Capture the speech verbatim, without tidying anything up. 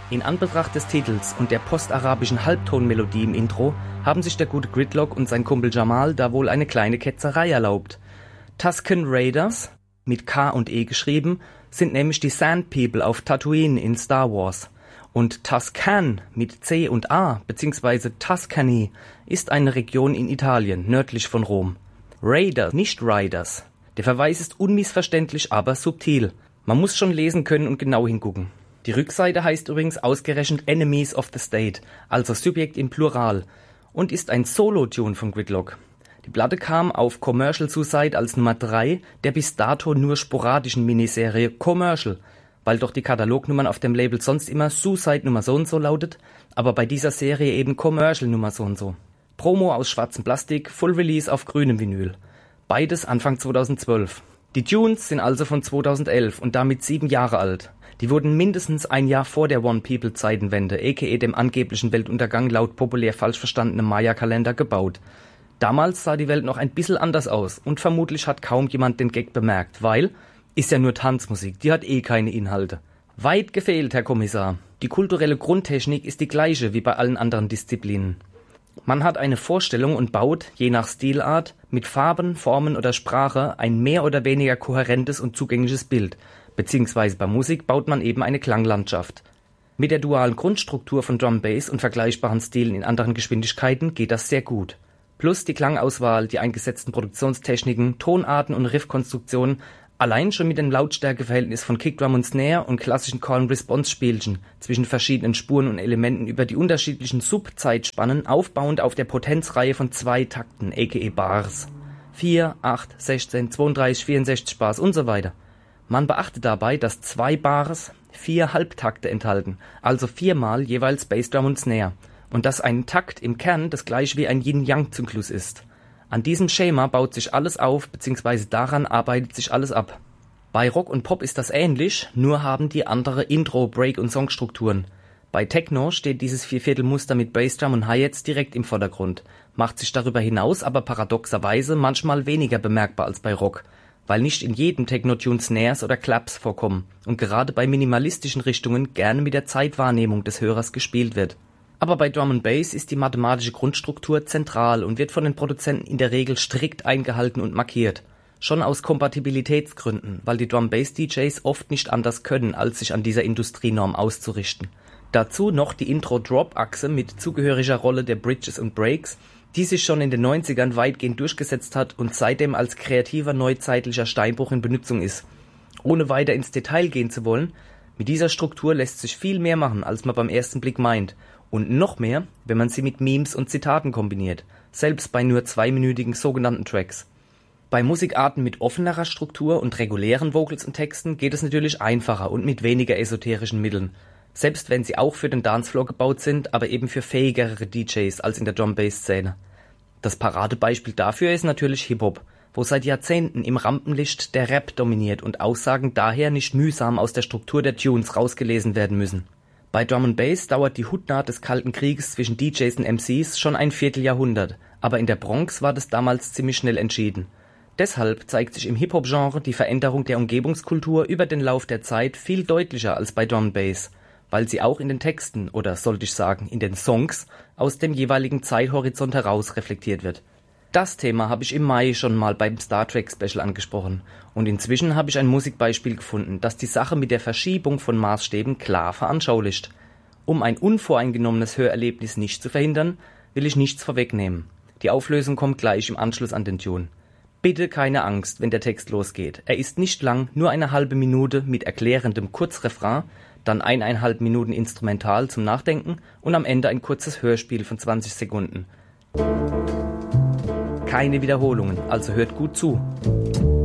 In Anbetracht des Titels und der postarabischen Halbtonmelodie im Intro haben sich der gute Gridlock und sein Kumpel Jamal da wohl eine kleine Ketzerei erlaubt. Tusken Raiders, mit K und E geschrieben, sind nämlich die Sand People auf Tatooine in Star Wars. Und Tuscan mit C und A bzw. Tuscany ist eine Region in Italien, nördlich von Rom. Raiders, nicht Riders. Der Verweis ist unmissverständlich, aber subtil. Man muss schon lesen können und genau hingucken. Die Rückseite heißt übrigens ausgerechnet Enemies of the State, also Subjekt im Plural, und ist ein Solo-Tune von Gridlock. Die Platte kam auf Commercial Suicide als Nummer drei der bis dato nur sporadischen Miniserie Commercial, weil doch die Katalognummern auf dem Label sonst immer Suicide Nummer so und so lautet, aber bei dieser Serie eben Commercial Nummer so und so. Promo aus schwarzem Plastik, Full Release auf grünem Vinyl. Beides Anfang zweitausendzwölf. Die Tunes sind also von zweitausendelf und damit sieben Jahre alt. Die wurden mindestens ein Jahr vor der One-People-Zeitenwende, aka dem angeblichen Weltuntergang laut populär falsch verstandenem Maya-Kalender, gebaut. Damals sah die Welt noch ein bisschen anders aus und vermutlich hat kaum jemand den Gag bemerkt, weil, ist ja nur Tanzmusik, die hat eh keine Inhalte. Weit gefehlt, Herr Kommissar. Die kulturelle Grundtechnik ist die gleiche wie bei allen anderen Disziplinen. Man hat eine Vorstellung und baut, je nach Stilart, mit Farben, Formen oder Sprache ein mehr oder weniger kohärentes und zugängliches Bild, beziehungsweise bei Musik baut man eben eine Klanglandschaft. Mit der dualen Grundstruktur von Drum Bass und vergleichbaren Stilen in anderen Geschwindigkeiten geht das sehr gut. Plus die Klangauswahl, die eingesetzten Produktionstechniken, Tonarten und Riffkonstruktionen, allein schon mit dem Lautstärkeverhältnis von Kickdrum und Snare und klassischen Call-and-Response-Spielchen zwischen verschiedenen Spuren und Elementen über die unterschiedlichen Sub-Zeitspannen aufbauend auf der Potenzreihe von zwei Takten, aka Bars. vier, acht, sechzehn, zweiunddreißig, vierundsechzig Bars und so weiter. Man beachte dabei, dass zwei Bars vier Halbtakte enthalten, also viermal jeweils Bassdrum und Snare, und dass ein Takt im Kern das gleiche wie ein Yin-Yang-Zyklus ist. An diesem Schema baut sich alles auf, beziehungsweise daran arbeitet sich alles ab. Bei Rock und Pop ist das ähnlich, nur haben die andere Intro-, Break- und Songstrukturen. Bei Techno steht dieses Vierviertelmuster mit Bassdrum und Hi-Hats direkt im Vordergrund, macht sich darüber hinaus aber paradoxerweise manchmal weniger bemerkbar als bei Rock, weil nicht in jedem Techno-Tune Snares oder Claps vorkommen und gerade bei minimalistischen Richtungen gerne mit der Zeitwahrnehmung des Hörers gespielt wird. Aber bei Drum and Bass ist die mathematische Grundstruktur zentral und wird von den Produzenten in der Regel strikt eingehalten und markiert. Schon aus Kompatibilitätsgründen, weil die Drum-Bass-D Js oft nicht anders können, als sich an dieser Industrienorm auszurichten. Dazu noch die Intro-Drop-Achse mit zugehöriger Rolle der Bridges und Breaks, die sich schon in den neunzigern weitgehend durchgesetzt hat und seitdem als kreativer neuzeitlicher Steinbruch in Benutzung ist. Ohne weiter ins Detail gehen zu wollen, mit dieser Struktur lässt sich viel mehr machen, als man beim ersten Blick meint. Und noch mehr, wenn man sie mit Memes und Zitaten kombiniert, selbst bei nur zweiminütigen sogenannten Tracks. Bei Musikarten mit offenerer Struktur und regulären Vocals und Texten geht es natürlich einfacher und mit weniger esoterischen Mitteln, selbst wenn sie auch für den Dancefloor gebaut sind, aber eben für fähigere D Js als in der Drum-Bass-Szene. Das Paradebeispiel dafür ist natürlich Hip-Hop, wo seit Jahrzehnten im Rampenlicht der Rap dominiert und Aussagen daher nicht mühsam aus der Struktur der Tunes rausgelesen werden müssen. Bei Drum and Bass dauert die Hutnaht des Kalten Krieges zwischen D Js und M Cs schon ein Vierteljahrhundert, aber in der Bronx war das damals ziemlich schnell entschieden. Deshalb zeigt sich im Hip-Hop-Genre die Veränderung der Umgebungskultur über den Lauf der Zeit viel deutlicher als bei Drum and Bass, weil sie auch in den Texten, oder sollte ich sagen, in den Songs, aus dem jeweiligen Zeithorizont heraus reflektiert wird. Das Thema habe ich im Mai schon mal beim Star Trek Special angesprochen und inzwischen habe ich ein Musikbeispiel gefunden, das die Sache mit der Verschiebung von Maßstäben klar veranschaulicht. Um ein unvoreingenommenes Hörerlebnis nicht zu verhindern, will ich nichts vorwegnehmen. Die Auflösung kommt gleich im Anschluss an den Tune. Bitte keine Angst, wenn der Text losgeht. Er ist nicht lang, nur eine halbe Minute mit erklärendem Kurzrefrain, dann eineinhalb Minuten Instrumental zum Nachdenken und am Ende ein kurzes Hörspiel von zwanzig Sekunden. Keine Wiederholungen, also hört gut zu.